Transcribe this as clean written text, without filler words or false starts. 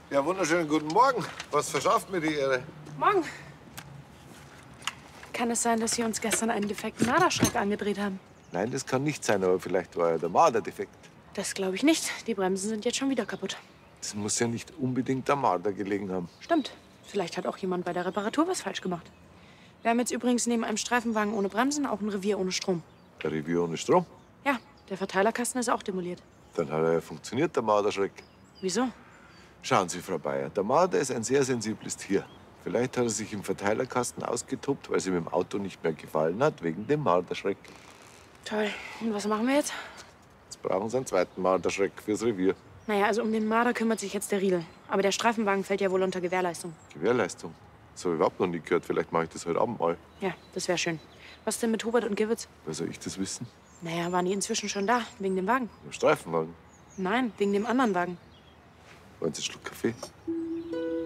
Ja, wunderschönen guten Morgen. Was verschafft mir die Ehre? Morgen. Kann es sein, dass Sie uns gestern einen defekten Marderschreck angedreht haben? Nein, das kann nicht sein, aber vielleicht war ja der Marder defekt. Das glaube ich nicht. Die Bremsen sind jetzt schon wieder kaputt. Das muss ja nicht unbedingt am Marder gelegen haben. Stimmt. Vielleicht hat auch jemand bei der Reparatur was falsch gemacht. Wir haben jetzt übrigens neben einem Streifenwagen ohne Bremsen auch ein Revier ohne Strom. Ein Revier ohne Strom? Ja, der Verteilerkasten ist auch demoliert. Dann hat er ja funktioniert, der Marderschreck. Wieso? Schauen Sie, Frau Bayer, der Marder ist ein sehr sensibles Tier. Vielleicht hat er sich im Verteilerkasten ausgetobt, weil es ihm im Auto nicht mehr gefallen hat, wegen dem Marderschreck. Toll. Und was machen wir jetzt? Jetzt brauchen Sie einen zweiten Marderschreck fürs Revier. Naja, also um den Marder kümmert sich jetzt der Riedel. Aber der Streifenwagen fällt ja wohl unter Gewährleistung. Gewährleistung? Das habe ich überhaupt noch nie gehört. Vielleicht mache ich das heute Abend mal. Ja, das wäre schön. Was denn mit Hubert und Gewitz? Woher soll ich das wissen? Naja, waren die inzwischen schon da? Wegen dem Wagen? Im Streifenwagen. Nein, wegen dem anderen Wagen. Wollen Sie einen Schluck Kaffee?